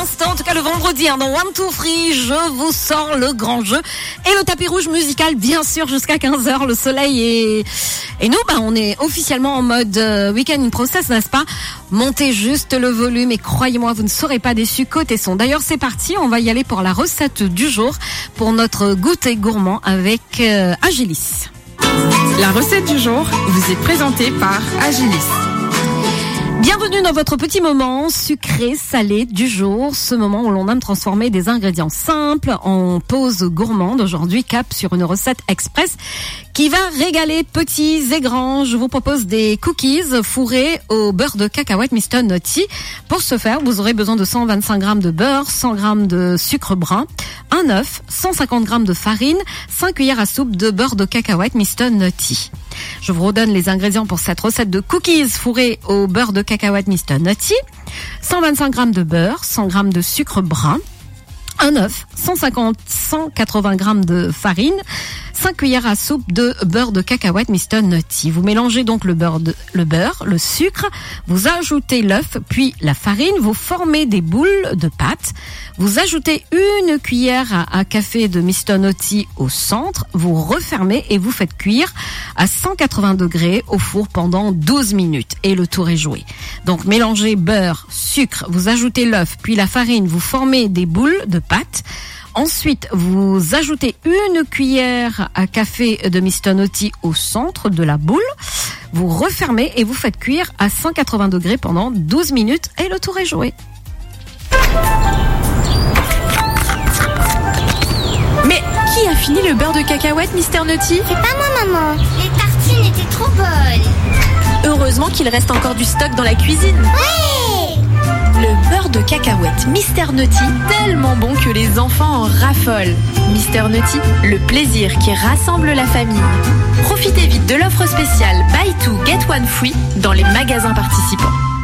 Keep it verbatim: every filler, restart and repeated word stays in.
l'instant, en tout cas le vendredi, hein, dans One Two Free, je vous sors le grand jeu et le tapis rouge musical, bien sûr, jusqu'à quinze heures. Le soleil est... Et nous, bah, on est officiellement en mode euh, Weekend in Process, n'est-ce pas? Montez juste le volume et croyez-moi, vous ne serez pas déçus côté son. D'ailleurs, c'est parti, on va y aller pour la recette du jour, pour notre goûter gourmand avec euh, Agilis. La recette du jour vous est présentée par Agilis. Bienvenue dans votre petit moment sucré-salé du jour, ce moment où l'on aime transformer des ingrédients simples en pause gourmande. Aujourd'hui, cap sur une recette express qui va régaler petits et grands. Je vous propose des cookies fourrés au beurre de cacahuète mister Nutty. Pour ce faire, vous aurez besoin de cent vingt-cinq grammes de beurre, cent grammes de sucre brun, un œuf, cent cinquante grammes de farine, cinq cuillères à soupe de beurre de cacahuète mister Nutty. Je vous redonne les ingrédients pour cette recette de cookies fourrés au beurre de cacahuète mister Nutty. cent vingt-cinq grammes de beurre, cent grammes de sucre brun, un œuf, cent cinquante à cent quatre-vingts grammes de farine, cinq cuillères à soupe de beurre de cacahuète mister Nutty. Vous mélangez donc le beurre, de, le beurre, le sucre, vous ajoutez l'œuf, puis la farine, vous formez des boules de pâte, vous ajoutez une cuillère à, à café de mister Nutty au centre, vous refermez et vous faites cuire à cent quatre-vingts degrés au four pendant douze minutes et le tour est joué. Donc mélangez beurre, sucre, vous ajoutez l'œuf, puis la farine, vous formez des boules de pâte. Ensuite, vous ajoutez une cuillère à café de mister Nutty au centre de la boule. Vous refermez et vous faites cuire à cent quatre-vingts degrés pendant douze minutes et le tour est joué. Mais qui a fini le beurre de cacahuète mister Nutty? C'est pas moi, maman. Les tartines étaient trop bonnes. Heureusement qu'il reste encore du stock dans la cuisine. Ouais! Le beurre de cacahuète mister Nutty, tellement bon que les enfants en raffolent. mister Nutty, le plaisir qui rassemble la famille. Profitez vite de l'offre spéciale Buy two Get one Free dans les magasins participants.